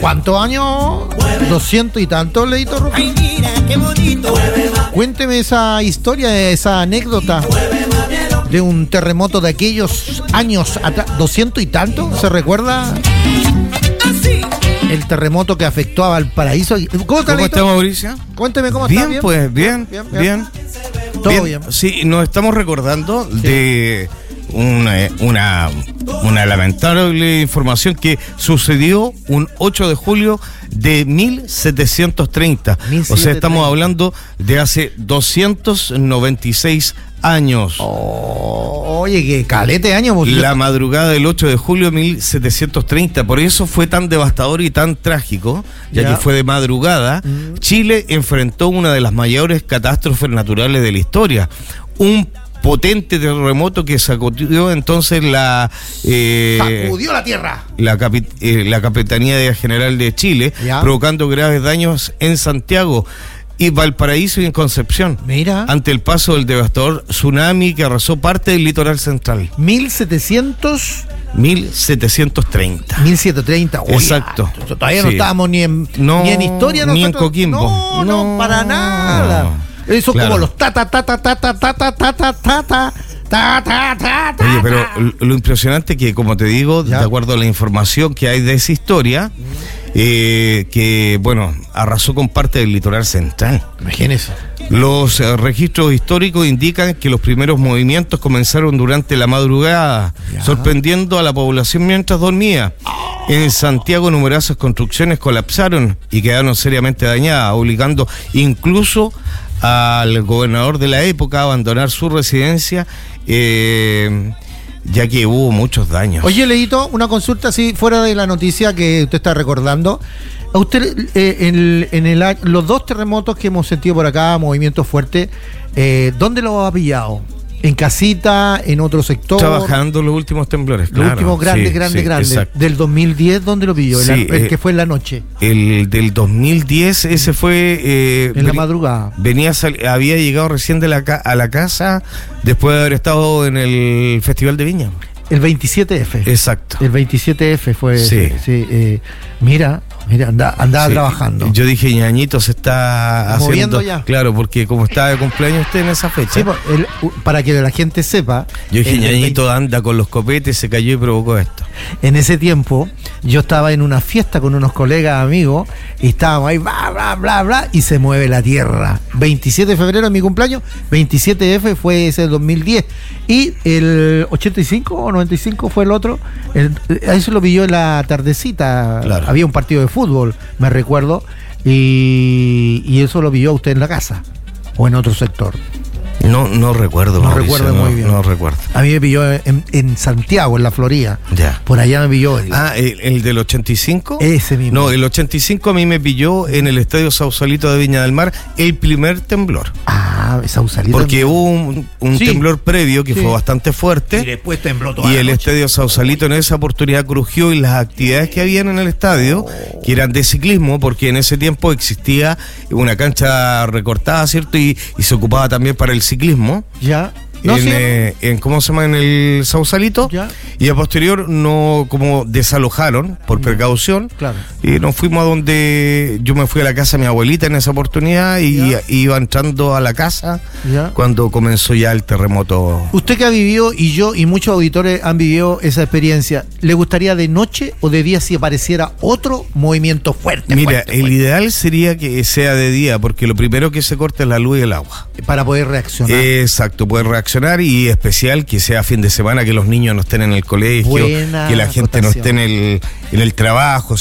¿Cuántos años? 200 y tantos, Leito Rojas. Ay, mira, qué bonito. Cuénteme esa historia, esa anécdota de un terremoto de aquellos años atrás. 200 y tantos, ¿se recuerda? Así. El terremoto que afectó a Valparaíso. ¿Cómo está, ¿Cómo está, Mauricio? Cuénteme cómo Bien, está. Bien, pues, bien. Todo bien. Sí, nos estamos recordando de una lamentable información que sucedió un 8 de julio de 1730. O sea, estamos hablando de hace 296 años. Oye, que calete de años. La madrugada del 8 de julio de 1730. Por eso fue tan devastador y tan trágico, ya que fue de madrugada. Chile enfrentó una de las mayores catástrofes naturales de la historia. Un potente terremoto que sacudió entonces sacudió la tierra. La Capitanía General de Chile, provocando graves daños en Santiago y Valparaíso y en Concepción. Mira. Ante el paso del devastador tsunami que arrasó parte del litoral central. 1730. 1730. Oye, exacto. Todavía no estábamos ni en historia. Ni en Coquimbo. No, para nada. No. Eso claro. como los Oye, pero lo impresionante que, como te digo, de acuerdo a la información que hay de esa historia, que, bueno, arrasó con parte del litoral central. Imagínese. Los registros históricos indican que los primeros movimientos comenzaron durante la madrugada, sorprendiendo a la población mientras dormía. En Santiago numerosas construcciones colapsaron y quedaron seriamente dañadas, obligando incluso al gobernador de la época a abandonar su residencia, ya que hubo muchos daños. Oye, Leito, una consulta así fuera de la noticia que usted está recordando. A usted, los dos terremotos que hemos sentido por acá, movimientos fuertes, ¿dónde los ha pillado? ¿En casita? ¿En otro sector? Trabajando los últimos temblores, los últimos grandes. Del 2010, ¿dónde lo pilló? El que fue en la noche. El del 2010, ese fue... en la madrugada. Había llegado recién a la casa después de haber estado en el Festival de Viña. El 27F. Exacto. El 27F fue... Sí. Mira, andaba trabajando. Yo dije, ñañito se está moviendo haciendo... ya. Claro, porque como estaba de cumpleaños usted en esa fecha. Sí, para que la gente sepa... Yo dije, ñañito anda con los copetes, se cayó y provocó esto. En ese tiempo, yo estaba en una fiesta con unos colegas amigos y estábamos ahí, bla, y se mueve la tierra. 27 de febrero es mi cumpleaños, 27F fue ese 2010. Y el 85 o 95 fue el otro. Eso lo pilló en la tardecita. Claro. Había un partido de fútbol, me recuerdo, y eso lo pilló usted en la casa o en otro sector. No recuerdo, no Mauricio, recuerdo muy bien. No recuerdo. A mí me pilló en Santiago, en la Florida. Ya. Por allá me pilló. ¿El del 85? Ese mismo. No, el 85 a mí me pilló en el Estadio Sausalito de Viña del Mar, el primer temblor. Sausalito. Porque hubo un temblor previo que fue bastante fuerte. Y después tembló toda Y la el noche. Estadio Sausalito en esa oportunidad crujió, y las actividades que habían en el estadio, que eran de ciclismo, porque en ese tiempo existía una cancha recortada, ¿cierto? Y se ocupaba también para el ciclismo. Ya. ¿Cómo se llama? En el Sausalito. Ya. Y a posterior como desalojaron por precaución. Claro. Y nos fuimos a donde yo me fui a la casa de mi abuelita en esa oportunidad y iba entrando a la casa cuando comenzó ya el terremoto. Usted que ha vivido, y yo y muchos auditores han vivido esa experiencia, ¿le gustaría de noche o de día si apareciera otro movimiento fuerte? Mira, el ideal sería que sea de día, porque lo primero que se corta es la luz y el agua. Para poder reaccionar. Exacto, poder reaccionar, y especial que sea fin de semana, que los niños no estén en el colegio, que la gente no esté en el trabajo,